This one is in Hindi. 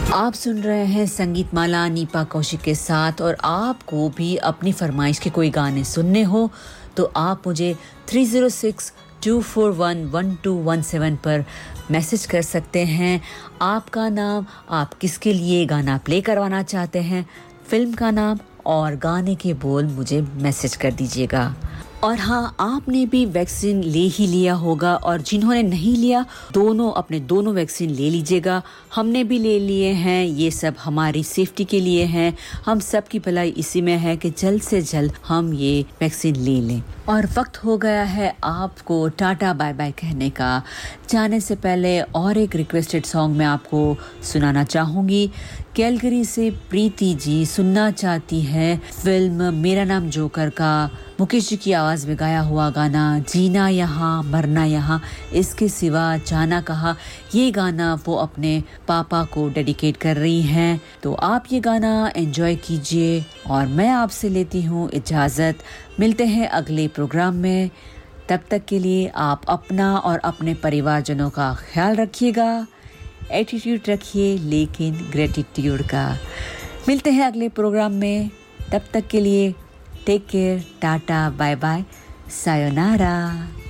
आप सुन रहे हैं संगीत माला नीपा कौशिक के साथ और आपको भी अपनी फरमाइश के कोई गाने सुनने हो तो आप मुझे 3062411217 पर मैसेज कर सकते हैं। आपका नाम, आप किसके लिए गाना प्ले करवाना चाहते हैं, फिल्म का नाम और गाने के बोल मुझे मैसेज कर दीजिएगा। और हाँ, आपने भी वैक्सीन ले ही लिया होगा और जिन्होंने नहीं लिया दोनों वैक्सीन ले लीजिएगा। हमने भी ले लिए हैं, ये सब हमारी सेफ्टी के लिए हैं। हम सब की भलाई इसी में है कि जल्द से जल्द हम ये वैक्सीन ले लें। और वक्त हो गया है आपको टाटा बाय बाय कहने का। जाने से पहले और एक रिक्वेस्टेड सॉन्ग मैं आपको सुनाना चाहूँगी। कैलगरी से प्रीति जी सुनना चाहती है फिल्म मेरा नाम जोकर का मुकेश जी की आवाज़ में गाया हुआ गाना जीना यहाँ मरना यहाँ, इसके सिवा जाना कहाँ। ये गाना वो अपने पापा को डेडिकेट कर रही हैं, तो आप ये गाना एंजॉय कीजिए और मैं आपसे लेती हूँ इजाज़त। मिलते हैं अगले प्रोग्राम में, तब तक के लिए आप अपना और अपने परिवारजनों का ख्याल रखिएगा। एटीट्यूड रखिए लेकिन ग्रेटिट्यूड का। मिलते हैं अगले प्रोग्राम में, तब तक के लिए take care, tata bye bye, sayonara.